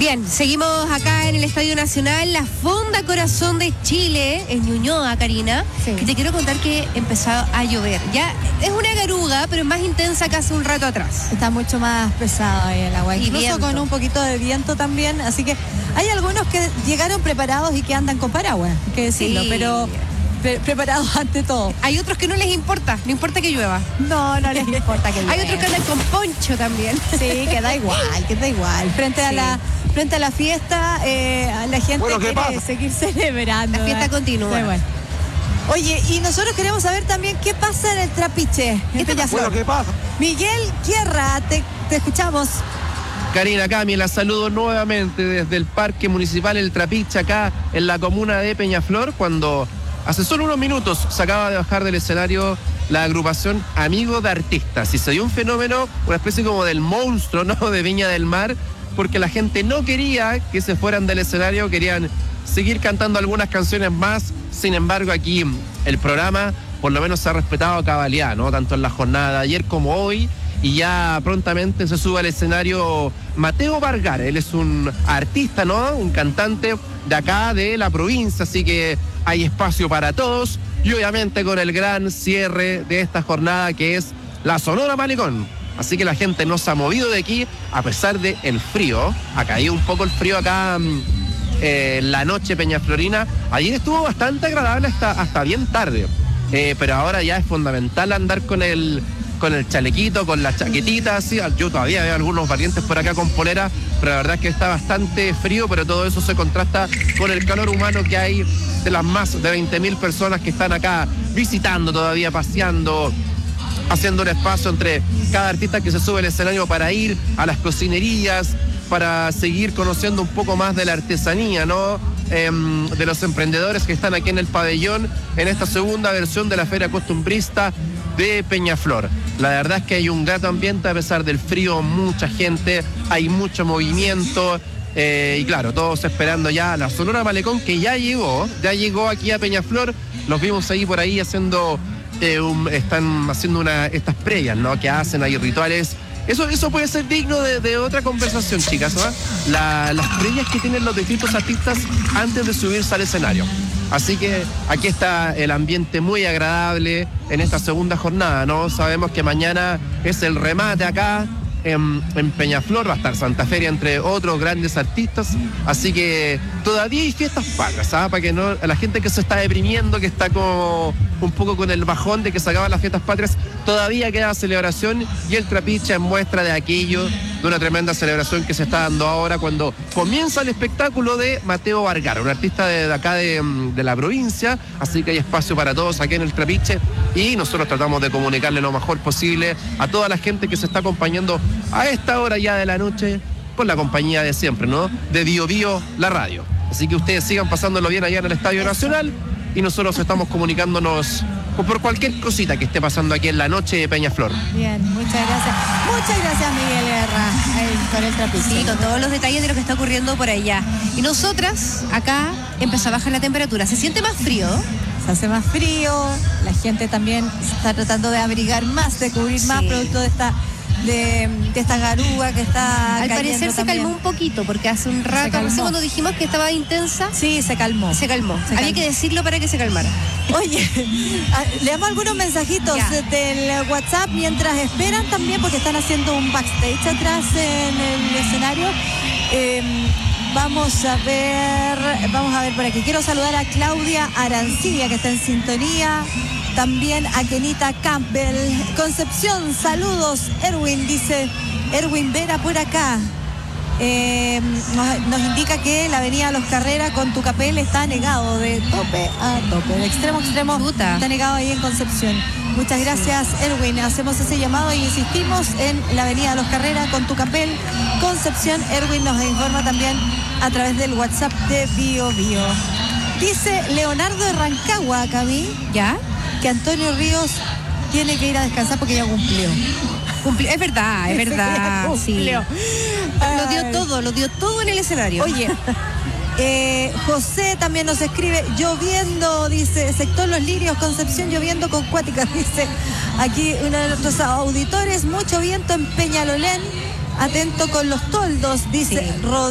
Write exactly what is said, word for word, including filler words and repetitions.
Bien, seguimos acá en el Estadio Nacional, la Fonda Corazón de Chile, en Ñuñoa, Karina. Sí. Y te quiero contar que empezó a llover. Ya es una garuga, pero es más intensa que hace un rato atrás. Está mucho más pesado ahí el agua, Y incluso viento. con un poquito de viento también, así que hay algunos que llegaron preparados y que andan con paraguas, hay que decirlo, Sí. pero pre- preparados ante todo. Hay otros que no les importa, no importa que llueva. No, no les importa que Hay otros que andan con poncho también. Sí, que da igual, que da igual. Frente a Sí. la frente a la fiesta, eh, la gente Bueno, ¿qué quiere pasa? seguir celebrando. La fiesta ¿eh? continúa. Sí, bueno. Oye, y nosotros queremos saber también qué pasa en el Trapiche, en ¿Qué te Peñaflor. Bueno, ¿qué pasa? Miguel Guerra, te, te escuchamos. Karina Cami, la saludo nuevamente desde el Parque Municipal El Trapiche, acá en la comuna de Peñaflor, cuando hace solo unos minutos se acaba de bajar del escenario la agrupación Amigos de Artistas. Y se dio un fenómeno, una especie como del monstruo, ¿no?, de Viña del Mar, porque la gente no quería que se fueran del escenario, querían seguir cantando algunas canciones más. Sin embargo, aquí el programa por lo menos se ha respetado a cabalidad, ¿no?, tanto en la jornada de ayer como hoy. Y ya prontamente se sube al escenario Mateo Vergara. Él es un artista, ¿no?, un cantante de acá, de la provincia, así que hay espacio para todos. Y obviamente con el gran cierre de esta jornada, que es la Sonora Malecón. Así que la gente no se ha movido de aquí a pesar del frío. Ha caído un poco el frío acá eh, en la noche peñaflorina. Ayer estuvo bastante agradable hasta, hasta bien tarde. Eh, pero ahora ya es fundamental andar con el, con el chalequito, con la chaquetita. Así. Yo todavía veo algunos valientes por acá con polera, pero la verdad es que está bastante frío, pero todo eso se contrasta con el calor humano que hay de las más de veinte mil personas que están acá visitando todavía, paseando, haciendo un espacio entre cada artista que se sube al escenario para ir a las cocinerías, para seguir conociendo un poco más de la artesanía, ¿no?, eh, de los emprendedores que están aquí en el pabellón en esta segunda versión de la Feria Costumbrista de Peñaflor. La verdad es que hay un grato ambiente a pesar del frío, mucha gente, hay mucho movimiento. Eh, y claro, todos esperando ya la Sonora Malecón, que ya llegó, ya llegó aquí a Peñaflor. Los vimos ahí por ahí haciendo, eh, un, están haciendo una, estas previas, ¿no?, que hacen ahí rituales. Eso, eso puede ser digno de, de otra conversación, chicas, ¿no? La, las previas que tienen los distintos artistas antes de subirse al escenario. Así que aquí está el ambiente muy agradable en esta segunda jornada, ¿no? Sabemos que mañana es el remate acá en, en Peñaflor, va a estar Santa Feria entre otros grandes artistas, así que todavía hay fiestas patrias, ¿sabes? Para que no, la gente que se está deprimiendo, que está como un poco con el bajón de que se acaban las fiestas patrias, todavía queda celebración, y el Trapiche es muestra de aquello, de una tremenda celebración que se está dando ahora cuando comienza el espectáculo de Mateo Vergara, un artista de, de acá de, de la provincia, así que hay espacio para todos aquí en el Trapiche, y nosotros tratamos de comunicarle lo mejor posible a toda la gente que se está acompañando a esta hora ya de la noche, con la compañía de siempre, ¿no?, de Bio Bio, la radio. Así que ustedes sigan pasándolo bien allá en el Estadio Nacional, y nosotros estamos comunicándonos por cualquier cosita que esté pasando aquí en la noche de Peñaflor. Bien, muchas gracias. Muchas gracias, Miguel Guerra, ahí con el Trapiche. Sí, con todos los detalles de lo que está ocurriendo por allá. Y nosotras, acá, empezó a bajar la temperatura. ¿Se siente más frío? Se hace más frío, la gente también se está tratando de abrigar más, de cubrir Sí. más producto de esta de, de esta garúa que está Al cayendo parecer se también. calmó un poquito, porque hace un rato, calmó. no sé, cuando dijimos que estaba intensa, Sí, se calmó. se calmó. Se Había calmó. que decirlo para que se calmara. Oye, ah, leamos algunos mensajitos Ya. del WhatsApp mientras esperan también, porque están haciendo un backstage atrás en el escenario. Eh, vamos a ver, vamos a ver por aquí. Quiero saludar a Claudia Arancibia, que está en sintonía. También a Kenita Campbell. Concepción, saludos. Erwin, dice Erwin Vera por acá. Eh, nos, nos indica que la avenida Los Carreras con Tucapel está negado de tope a tope, de extremo a extremo. Chuta. Está negado ahí en Concepción. Muchas gracias, Erwin. Hacemos ese llamado y insistimos en la avenida Los Carreras con Tucapel, Concepción. Erwin nos informa también a través del WhatsApp de Bio Bio. Dice Leonardo de Rancagua, Cami, ¿Ya? que Antonio Ríos tiene que ir a descansar porque ya cumplió. Cumpli- es verdad, es verdad. Ya Sí. cumplió. Lo dio Ay. todo, lo dio todo en el escenario. Oye, eh, José también nos escribe, lloviendo, dice, sector Los Lirios, Concepción, lloviendo con cuáticas, dice aquí uno de nuestros auditores, mucho viento en Peñalolén, atento con los toldos, dice Sí. Rodríguez.